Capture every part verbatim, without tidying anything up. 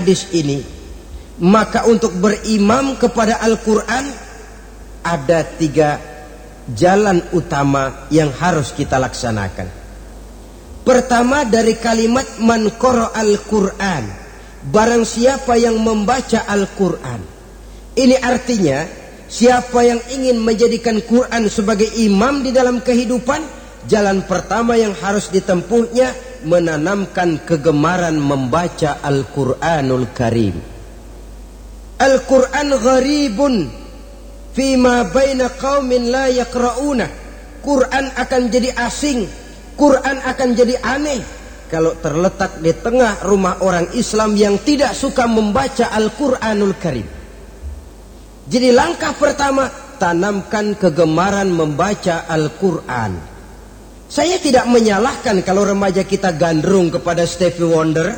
hadis ini, maka untuk berimam kepada Al-Quran ada tiga jalan utama yang harus kita laksanakan. Pertama, dari kalimat man qara al-Quran, barang siapa yang membaca Al-Quran. Ini artinya siapa yang ingin menjadikan Quran sebagai imam di dalam kehidupan, jalan pertama yang harus ditempuhnya menanamkan kegemaran membaca Al-Quranul Karim. Al-Quran gharibun fima baina qaumin la yaqra'una. Quran akan jadi asing, Quran akan jadi aneh kalau terletak di tengah rumah orang Islam yang tidak suka membaca Al-Quranul Karim. Jadi langkah pertama, tanamkan kegemaran membaca Al-Quran. Saya tidak menyalahkan kalau remaja kita gandrung kepada Stevie Wonder.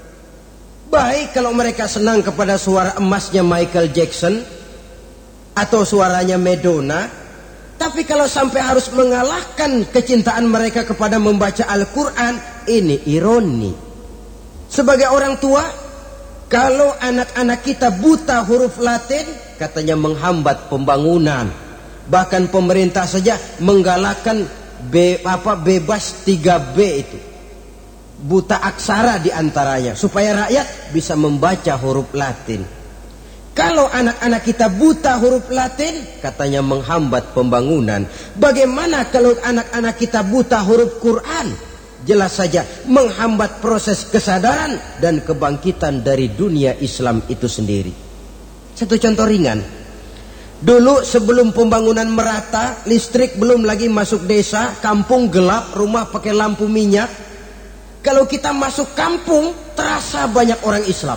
Baik kalau mereka senang kepada suara emasnya Michael Jackson atau suaranya Madonna. Tapi kalau sampai harus mengalahkan kecintaan mereka kepada membaca Al-Quran, ini ironi. Sebagai orang tua, kalau anak-anak kita buta huruf Latin, katanya menghambat pembangunan. Bahkan pemerintah saja menggalakkan be, apa, bebas tiga B itu. Buta aksara diantaranya, supaya rakyat bisa membaca huruf Latin. Kalau anak-anak kita buta huruf Latin, katanya menghambat pembangunan. Bagaimana kalau anak-anak kita buta huruf Quran? Jelas saja menghambat proses kesadaran dan kebangkitan dari dunia Islam itu sendiri. Satu contoh ringan. Dulu sebelum pembangunan merata, listrik belum lagi masuk desa, kampung gelap, rumah pakai lampu minyak. Kalau kita masuk kampung, terasa banyak orang Islam.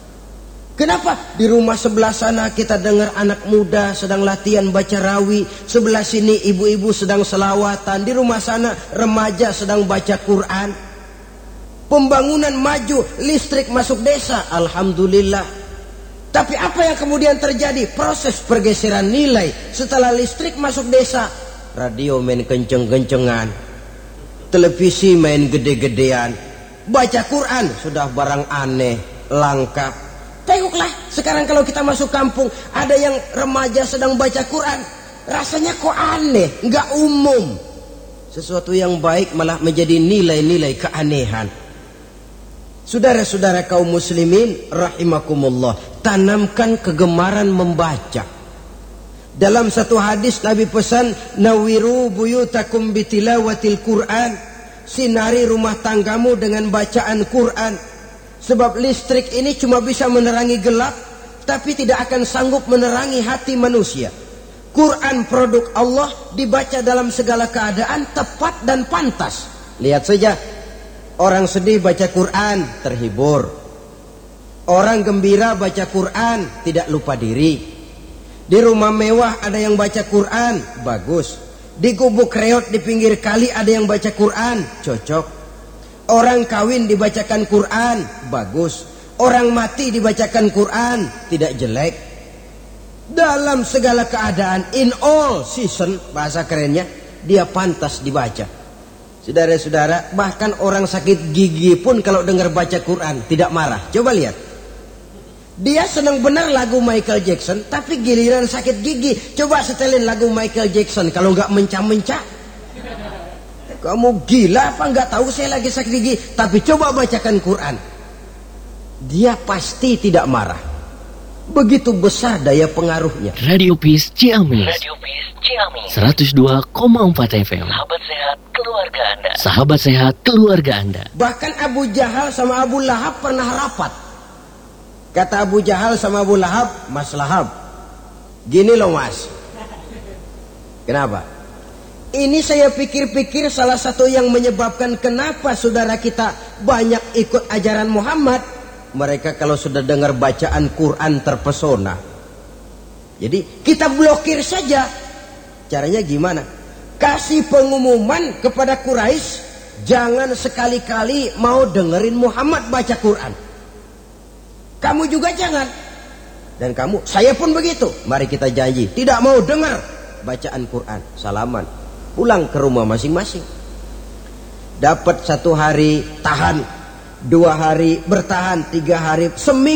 Kenapa? Di rumah sebelah sana kita dengar anak muda sedang latihan baca rawi, sebelah sini ibu-ibu sedang selawatan, di rumah sana remaja sedang baca Quran. Pembangunan maju, listrik masuk desa, alhamdulillah. Tapi apa yang kemudian terjadi? Proses pergeseran nilai. Setelah listrik masuk desa, radio main kenceng-kencengan, televisi main gede-gedean, baca Quran sudah barang aneh, langka. Tengoklah sekarang kalau kita masuk kampung, ada yang remaja sedang baca Quran, rasanya kok aneh, nggak umum. Sesuatu yang baik malah menjadi nilai-nilai keanehan. Saudara-saudara kaum muslimin rahimakumullah, tanamkan kegemaran membaca. Dalam satu hadis Nabi pesan, nawiru buyutakum bitilawatil Quran, sinari rumah tanggamu dengan bacaan Quran. Sebab listrik ini cuma bisa menerangi gelap, tapi tidak akan sanggup menerangi hati manusia. Quran produk Allah, dibaca dalam segala keadaan, tepat dan pantas. Lihat saja, orang sedih baca Quran, terhibur. Orang gembira baca Quran, tidak lupa diri. Di rumah mewah ada yang baca Quran, bagus. Di gubuk reot di pinggir kali ada yang baca Quran, cocok. Orang kawin dibacakan Quran, bagus. Orang mati dibacakan Quran, tidak jelek. Dalam segala keadaan, in all season, bahasa kerennya, dia pantas dibaca. Saudara-saudara, bahkan orang sakit gigi pun kalau dengar baca Quran tidak marah. Coba lihat. Dia senang benar lagu Michael Jackson, tapi giliran sakit gigi, coba setelin lagu Michael Jackson, kalau nggak mencah-mencah. Kamu gila apa nggak tahu saya lagi sakit gigi, tapi coba bacakan Quran. Dia pasti tidak marah. Begitu besar daya pengaruhnya. Radio Peace Ciamis. Radio Peace Ciamis. seratus dua koma empat F M. Sahabat sehat keluarga Anda. Sahabat sehat keluarga Anda. Bahkan Abu Jahal sama Abu Lahab pernah rapat. Kata Abu Jahal sama Abu Lahab, Mas Lahab, gini loh mas. Kenapa? Ini saya pikir-pikir salah satu yang menyebabkan kenapa saudara kita banyak ikut ajaran Muhammad. Mereka kalau sudah dengar bacaan Quran terpesona. Jadi kita blokir saja. Caranya gimana? Kasih pengumuman kepada Quraisy, jangan sekali-kali mau dengerin Muhammad baca Quran. Kamu juga jangan. Dan kamu, saya pun begitu. Mari kita janji, tidak mau dengar bacaan Quran. Salaman. Pulang ke rumah masing-masing. Dapat satu hari tahan, dua hari bertahan, tiga hari, seminggu.